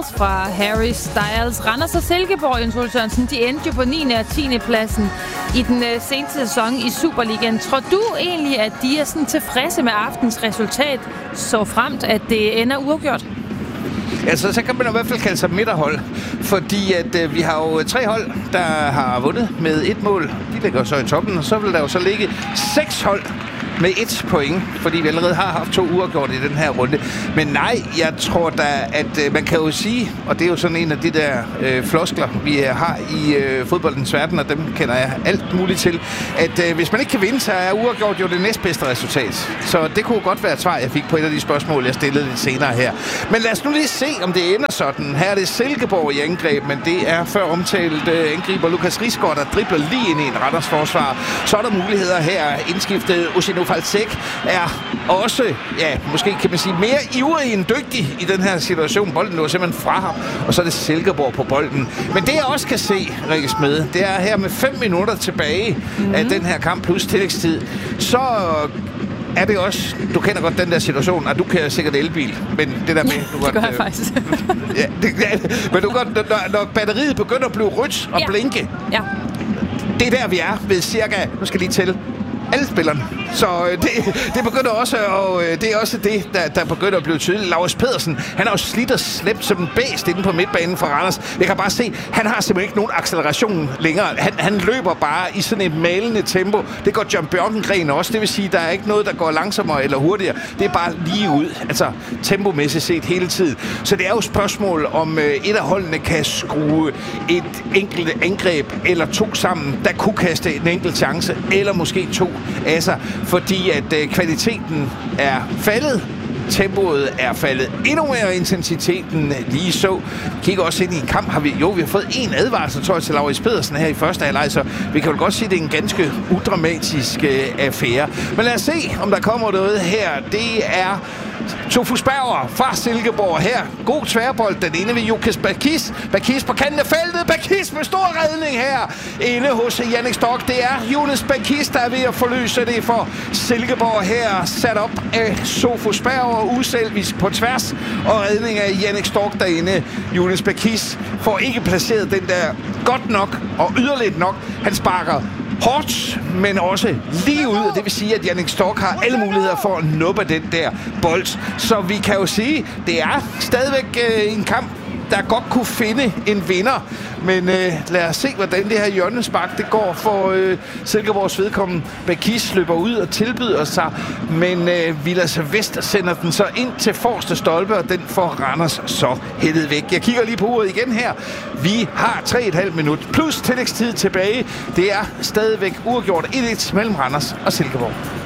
Styles fra Harry Styles. Randers og Silkeborg, Jens Ole Sørensen, de endte jo på 9. og 10. pladsen i den seneste sæson i Superligaen. Tror du egentlig, at de er sådan tilfredse med aftens resultat, så fremt, at det ender uafgjort? Altså, så kan man i hvert fald kalde sig midterhold, fordi at vi har jo 3 hold, der har vundet med 1 mål. De ligger så i toppen, og så vil der jo så ligge 6 hold med 1 point, fordi vi allerede har haft 2 uafgjort i den her runde. Men nej, jeg tror da, at man kan jo sige, og det er jo sådan en af de der floskler, vi har i fodboldens verden, og dem kender jeg alt muligt til, at hvis man ikke kan vinde, så er uafgjort jo det næstbedste resultat. Så det kunne godt være et svar, jeg fik på et af de spørgsmål, jeg stillede lidt senere her. Men lad os nu lige se, om det ender sådan. Her er det Silkeborg i angreb, men det er før omtalt angriber Lukas Risgaard, der dribler lige ind i en Randers forsvar. Så er der muligheder her. Indskiftet Osino Falsek er også, ja, måske kan man sige, mere ivrig end dygtig i den her situation. Bolden lå simpelthen fra ham, og så er det Silkeborg på bolden. Men det jeg også kan se, Rikke Smed, det er her med 5 minutter tilbage af den her kamp plus tillægstid, så er det også, du kender godt den der situation, og du kan sikkert elbil, men det der med... Du det gør jeg faktisk. Ja, men du godt, når batteriet begynder at blive rødt og blinke, det er der, vi er ved cirka, nu skal jeg lige tælle, alle spillerne. Så det begynder også, og det er også det, der begynder at blive tydeligt. Laurits Pedersen, han har jo slidt og slæbt som en bæst inde på midtbanen for Randers. Jeg kan bare se, han har simpelthen ikke nogen acceleration længere. Han løber bare i sådan et malende tempo. Det går John Bjørkengren også. Det vil sige, der er ikke noget, der går langsommere eller hurtigere. Det er bare lige ud. Altså tempomæssigt set hele tiden. Så det er jo et spørgsmål, om et af holdene kan skrue et enkelt angreb eller 2 sammen, der kunne kaste en enkelt chance, eller måske 2 af sig, fordi at kvaliteten er faldet, tempoet er faldet endnu mere, intensiteten lige så. Kigger også ind i en kamp, vi har fået 1 advarsel, tror jeg, til Laurits Pedersen her i første halvleg, så vi kan jo godt sige, at det er en ganske udramatisk affære. Men lad os se, om der kommer noget her. Det er Tofus Berger fra Silkeborg her. God tværbold. Den ene ved Jukis Bakis. Bakis på kanten af feltet. Bakis med stor redning her. Inde hos Jannik Stork. Det er Jonas Bakis, der er ved at forløse det for Silkeborg her. Sat op af Tofus Berger. Uselvis på tværs. Og redning af Jannik Stork derinde. Jonas Bakis får ikke placeret den der godt nok og yderligt nok. Han sparker hårdt, men også lige ud. Det vil sige, at Jannik Stork har alle muligheder for at nuppe den der bold. Så vi kan jo sige, det er stadigvæk en kamp, der godt kunne finde en vinder. Men lad os se, hvordan det her hjørnespark det går for Silkeborgs vedkommende. Bakis løber ud og tilbyder sig, men Vilas Vest sender den så ind til forreste stolpe, og den får Randers så hættet væk. Jeg kigger lige på uret igen her. Vi har 3,5 minut plus tillægstid tilbage. Det er stadigvæk uafgjort 1-1 mellem Randers og Silkeborg.